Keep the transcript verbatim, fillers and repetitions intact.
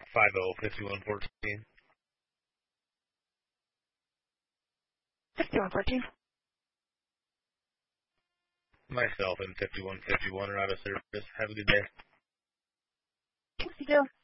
five oh fifty-one fourteen. fifty-one fourteen. Myself and fifty-one fifty-one are out of service. Have a good day. Thanks, you too.